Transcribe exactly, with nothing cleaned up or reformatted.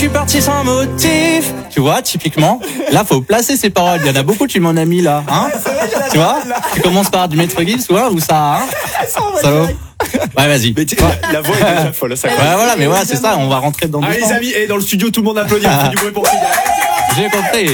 Je suis parti sans motif. Tu vois, typiquement, là, faut placer ses paroles. Il y en a beaucoup, tu m'en as mis là. Hein, tu vois, tu commences par du Maître Gims ou, ou ça. Hein, ça va. Ouais, vas-y. Mais la, la voix est déjà folle. Ça ouais, voilà, mais voilà, c'est ça. On va rentrer dans. Ah, les amis, et dans le studio, tout le monde applaudit. On fait du bruit pour Fidèle. J'ai compris.